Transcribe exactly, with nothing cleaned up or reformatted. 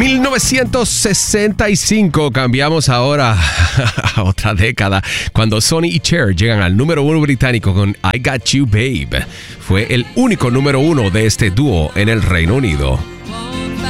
mil novecientos sesenta y cinco, cambiamos ahora a otra década, cuando Sonny y Cher llegan al número uno británico con I Got You Babe. Fue el único número uno de este dúo en el Reino Unido.